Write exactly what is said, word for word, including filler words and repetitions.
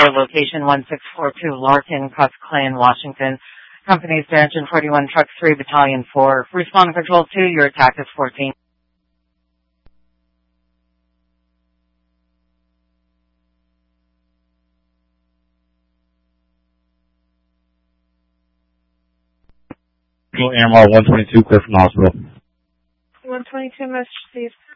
for location one six four two Larkin, Cuffclane, Washington. Company's to Engine forty-one, Truck three, Battalion four. Respond to Control two, your attack is fourteen. Air Mall one twenty-two, Clifton Hospital. one twenty-two, message received.